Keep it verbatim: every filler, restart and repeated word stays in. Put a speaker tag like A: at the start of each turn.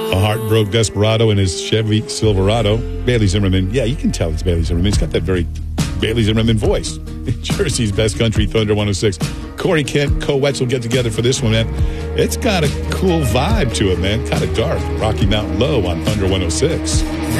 A: A heartbroken desperado in his Chevy Silverado. Bailey Zimmerman. Yeah, you can tell it's Bailey Zimmerman. He's got that very Bailey Zimmerman voice. Jersey's best country, Thunder one oh six. Corey Kent, Co Wetzel get together for this one, man. It's got a cool vibe to it, man. Kind of dark. Rocky Mountain Low on Thunder one oh six.